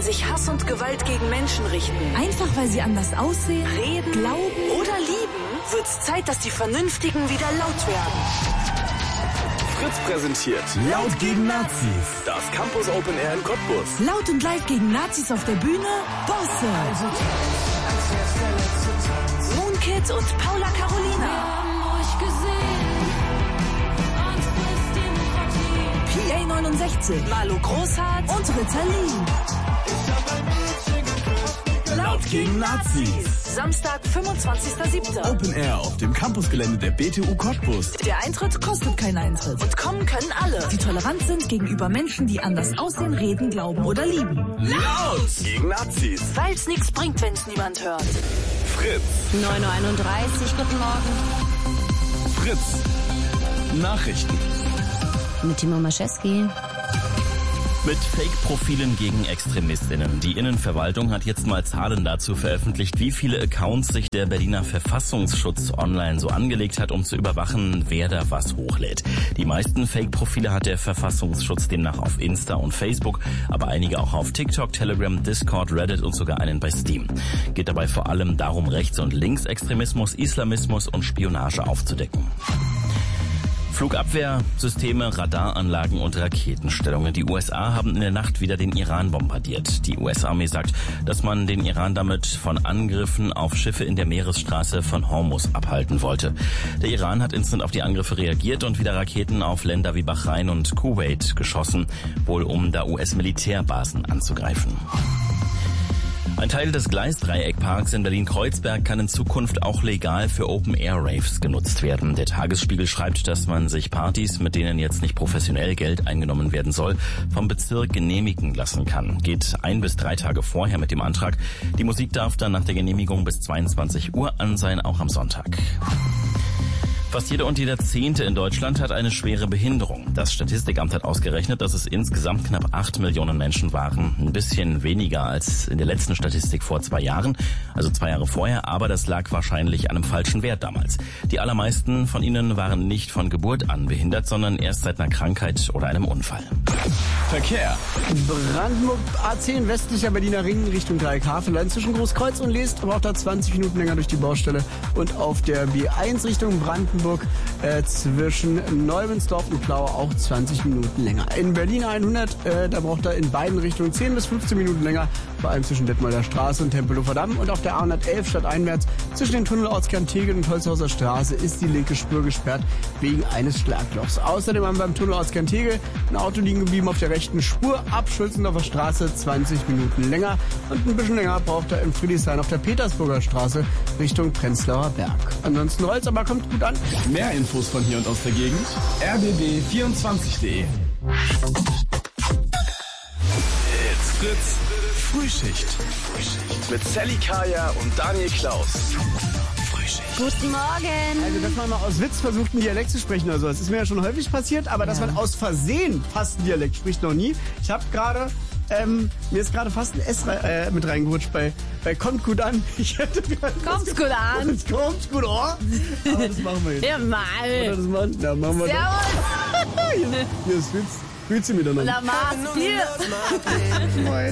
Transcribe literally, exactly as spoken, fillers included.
sich Hass und Gewalt gegen Menschen richten, einfach weil sie anders aussehen, reden, glauben oder lieben, wird's Zeit, dass die Vernünftigen wieder laut werden. Fritz präsentiert Laut gegen Nazis. Das Campus Open Air in Cottbus. Laut und live gegen Nazis auf der Bühne, Bosse. Moonkid und Paula Carolina. P A neunundsechzig, Malu Großhardt und Ritalin. Laut gegen Nazis. Samstag, fünfundzwanzigster siebter Open Air auf dem Campusgelände der B T U Cottbus. Der Eintritt Kostet keinen Eintritt. und kommen können alle. Die tolerant sind gegenüber Menschen, die anders aussehen, reden, glauben oder lieben. Laut Gegen Nazis. Weil's nichts bringt, wenn's niemand hört. Fritz. neun Uhr einunddreißig, guten Morgen. Fritz. Nachrichten. Mit Timo Maschewski. Mit Fake-Profilen gegen ExtremistInnen. Die Innenverwaltung hat jetzt mal Zahlen dazu veröffentlicht, wie viele Accounts sich der Berliner Verfassungsschutz online so angelegt hat, um zu überwachen, wer da was hochlädt. Die meisten Fake-Profile hat der Verfassungsschutz demnach auf Insta und Facebook, aber einige auch auf TikTok, Telegram, Discord, Reddit und sogar einen bei Steam. Geht dabei vor allem darum, Rechts- und Linksextremismus, Islamismus und Spionage aufzudecken. Flugabwehrsysteme, Radaranlagen und Raketenstellungen. Die U S A haben in der Nacht wieder den Iran bombardiert. Die U S-Armee sagt, dass man den Iran damit von Angriffen auf Schiffe in der Meeresstraße von Hormuz abhalten wollte. Der Iran hat instant auf die Angriffe reagiert und wieder Raketen auf Länder wie Bahrain und Kuwait geschossen, wohl um da U S-Militärbasen anzugreifen. Ein Teil des Gleisdreieckparks in Berlin-Kreuzberg kann in Zukunft auch legal für Open-Air-Raves genutzt werden. Der Tagesspiegel schreibt, dass man sich Partys, mit denen jetzt nicht professionell Geld eingenommen werden soll, vom Bezirk genehmigen lassen kann. Geht ein bis drei Tage vorher mit dem Antrag. Die Musik darf dann nach der Genehmigung bis zweiundzwanzig Uhr an sein, auch am Sonntag. Fast jeder und jeder Zehnte in Deutschland hat eine schwere Behinderung. Das Statistikamt hat ausgerechnet, dass es insgesamt knapp acht Millionen Menschen waren. Ein bisschen weniger als in der letzten Statistik vor zwei Jahren, also zwei Jahre vorher, aber das lag wahrscheinlich an einem falschen Wert damals. Die allermeisten von ihnen waren nicht von Geburt an behindert, sondern erst seit einer Krankheit oder einem Unfall. Verkehr. Brandenburg A zehn, westlicher Berliner Ring Richtung Dreieckhafen. Zwischen Großkreuz und Leest braucht er zwanzig Minuten länger durch die Baustelle. Und auf der B eins Richtung Brandenburg äh, zwischen Neubensdorf und Plaue auch zwanzig Minuten länger. In Berlin hundert, äh, da braucht er in beiden Richtungen zehn bis fünfzehn Minuten länger, vor allem zwischen Detmolder Straße und Tempelhofer Damm. Und auf der A hundertelf stadteinwärts zwischen den Tunnelortskern Tegel und Holzhauser Straße ist die linke Spur gesperrt wegen eines Schlaglochs. Außerdem haben wir beim Tunnelortskern Tegel ein Auto liegen geblieben auf der rechten Spur, ab Schulzendorfer Straße zwanzig Minuten länger. Und ein bisschen länger braucht er in Friedrichshain auf der Petersburger Straße Richtung Prenzlauer Berg. Ansonsten rollt's, aber kommt gut an. Mehr Infos von hier und aus der Gegend. r b b vierundzwanzig punkt d e. It's Fritz. Frühschicht. Mit Sally Kaya und Daniel Klaus. Guten Morgen. Also, dass man mal aus Witz versucht, einen Dialekt zu sprechen oder so, das ist mir ja schon häufig passiert, aber dass man aus Versehen fast einen Dialekt spricht, noch nie. Ich habe gerade, ähm, mir ist gerade fast ein S äh, mit reingerutscht bei, bei Kommt gut an. Ich hätte Kommt's gut an. Es kommt gut an. Aber das machen wir jetzt. Ja, Oder mal. das machen, ja, machen wir Servus. das. Hier ist Witz. Grüezi miteinander. La Mars, hier. Moin.